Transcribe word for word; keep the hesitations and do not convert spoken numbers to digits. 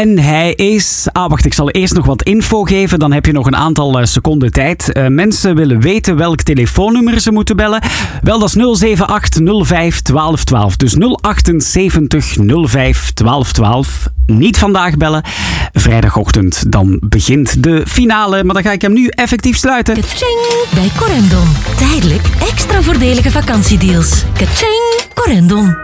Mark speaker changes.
Speaker 1: En hij is... Ah, wacht, ik zal eerst nog wat info geven. Dan heb je nog een aantal uh, seconden tijd. Uh, mensen willen weten welk telefoonnummer ze moeten bellen. Wel, dat is nul zeven acht nul vijf een twee een twee. Dus nul zeven acht nul vijf een twee een twee. Niet vandaag bellen. Vrijdagochtend, dan begint de finale. Maar dan ga ik hem nu effectief sluiten.
Speaker 2: Kaching! Bij Corendon. Tijdelijk extra voordelige vakantiedeals. Kaching! Corendon.